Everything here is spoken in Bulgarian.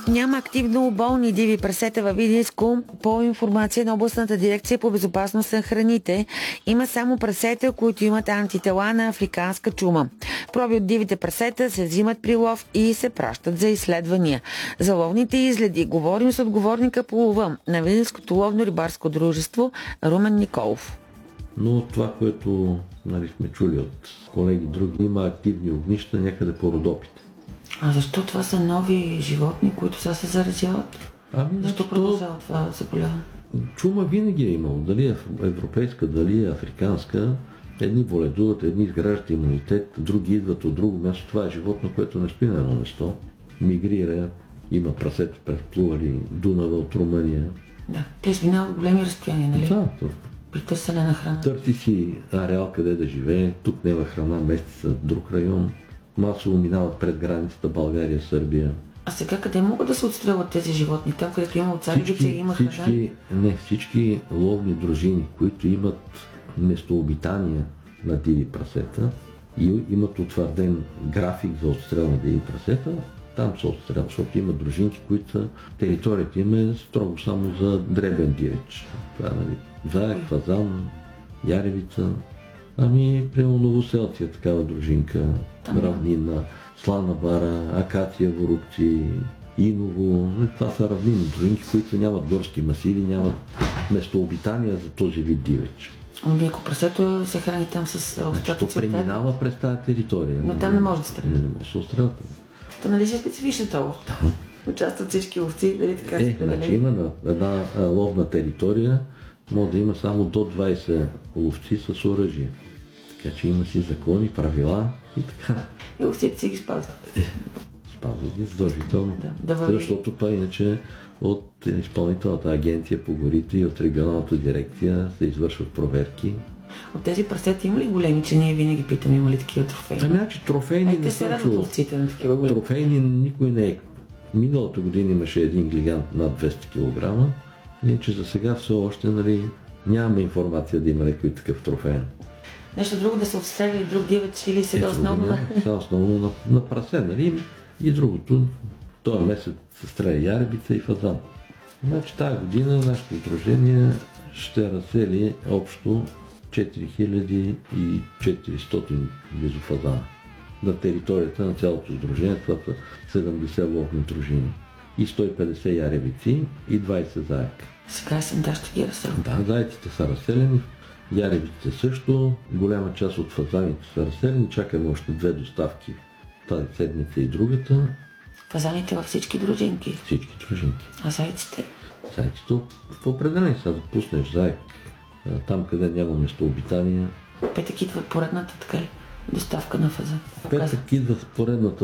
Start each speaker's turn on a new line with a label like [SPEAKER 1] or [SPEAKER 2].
[SPEAKER 1] Няма активно болни диви прасета във Видинско. По информация на областната дирекция по безопасност на храните, има само прасета, които имат антитела на африканска чума. Проби от дивите прасета се взимат при лов и се пращат за изследвания. За ловните изгледи говорим с отговорника по лова на Видинското ловно-рибарско дружество Румен Николов.
[SPEAKER 2] Но това, което сме чули от колеги други, има активни огнища някъде по Родопите.
[SPEAKER 1] А защо това са нови животни, които сега се заразяват? Защо продължава това заболяване?
[SPEAKER 2] Чума винаги е имало. Дали е европейска, дали е африканска. Едни боледуват, едни изграждат имунитет, други идват от друго място. Това е животно, което не стои на едно место. Мигрира, има прасета, преплували Дунава от Румъния.
[SPEAKER 1] Да, те изминават големи разстояния, нали?
[SPEAKER 2] Да,
[SPEAKER 1] при търсене на храна.
[SPEAKER 2] Търси си ареал къде да живее, тук няма храна, мести се в друг район. Масово минават пред границата България, Сърбия.
[SPEAKER 1] А сега къде могат да се отстрелват тези животни? Там, където има царевица и има храна?
[SPEAKER 2] Всички ловни дружини, които имат местообитания на диви прасета и имат утвърден график за отстрел на диви прасета, там се отстрелват, защото има дружинки, които територията им е строго само за дребен дивеч. Това е, нали, заек, фазан, яревица. Прямо Новоселци е такава дружинка, равнина, Слана бара, Акация, Ворукци, Иново. Това са равнини дружинки, които нямат горски масиви, нямат местообитания за този вид дивеч.
[SPEAKER 1] Ако прасето се храни там с остатъци,
[SPEAKER 2] преминава през тази територия.
[SPEAKER 1] Но там не може да стрелят.
[SPEAKER 2] Не може да се отстрелят.
[SPEAKER 1] То нали си е специфичната лов? Участват всички ловци, дали така се
[SPEAKER 2] значи има на една ловна територия, може да има само до 20 ловци с оръжие. Така че има си закони, правила и така.
[SPEAKER 1] И ловците си ги спазват.
[SPEAKER 2] Спазват ги задължително.
[SPEAKER 1] Да,
[SPEAKER 2] защото това иначе от изпълнителната агенция по горите и от регионалната дирекция се извършват проверки.
[SPEAKER 1] От тези прасета има ли големи, че ние винаги питаме, има ли такива трофейни?
[SPEAKER 2] Трофейни не
[SPEAKER 1] се радват ловците на такива големи.
[SPEAKER 2] Трофейни никой не е. Миналата година имаше един гигант над 200 кг. Иначе за сега все още нямаме информация да има някой такъв трофейн.
[SPEAKER 1] Нещо друго да се отстреля и друг дивеч или сега основно?
[SPEAKER 2] Сега основно на прасе, и другото. Този месец се стреля яребица и фазан. Значи тази година нашето сдружение ще разсели общо 4400 близо фазана на територията на цялото сдружение. Това са 70 ловни дружини и 150 яребици и 20 заека.
[SPEAKER 1] Сега есента ще ги разселят.
[SPEAKER 2] Да, зайците са разселени, яребиците също, голяма част от фазаните са разселени, чакаме още 2 доставки тази седмица и другата.
[SPEAKER 1] Фазаните във всички дружинки?
[SPEAKER 2] Всички дружинки.
[SPEAKER 1] А зайците?
[SPEAKER 2] Зайците в определени са да пуснеш заек. Там, къде няма местообитания.
[SPEAKER 1] Петък идва поредната така ли? Доставка на фазан.
[SPEAKER 2] Петък идва поредната